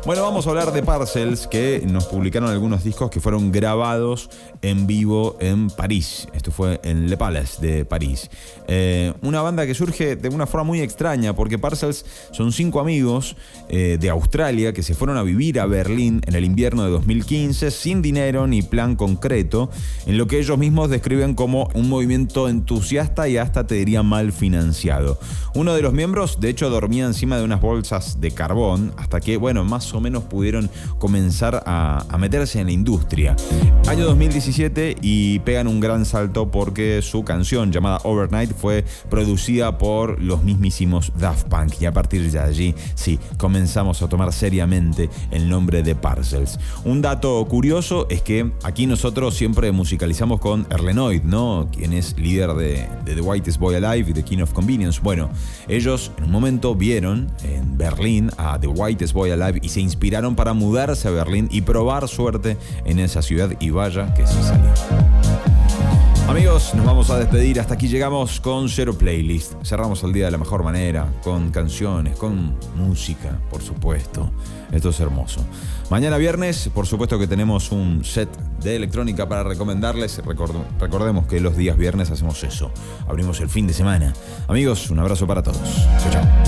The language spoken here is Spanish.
Bueno, vamos a hablar de Parcels, que nos publicaron algunos discos que fueron grabados en vivo en París. Esto fue en Le Palace de París. Una banda que surge de una forma muy extraña, porque Parcels son 5 amigos de Australia que se fueron a vivir a Berlín en el invierno de 2015 sin dinero ni plan concreto, en lo que ellos mismos describen como un movimiento entusiasta y hasta te diría mal financiado. Uno de los miembros, de hecho, dormía encima de unas bolsas de carbón hasta que, bueno, más o menos pudieron comenzar a meterse en la industria. Año 2017 y pegan un gran salto porque su canción llamada Overnight fue producida por los mismísimos Daft Punk, y a partir de allí, sí, comenzamos a tomar seriamente el nombre de Parcels. Un dato curioso es que aquí nosotros siempre musicalizamos con Erlenoid, ¿no? Quien es líder de The Whitest Boy Alive y The King of Convenience. Bueno, ellos en un momento vieron en Berlín a The Whitest Boy Alive y se inspiraron para mudarse a Berlín y probar suerte en esa ciudad, y vaya que se salió. Amigos, nos vamos a despedir. Hasta aquí llegamos con Zero Playlist. Cerramos el día de la mejor manera, con canciones, con música, por supuesto. Esto es hermoso. Mañana viernes, por supuesto que tenemos un set de electrónica para recomendarles. Recordemos que los días viernes hacemos eso. Abrimos el fin de semana. Amigos, un abrazo para todos. Chau, chau.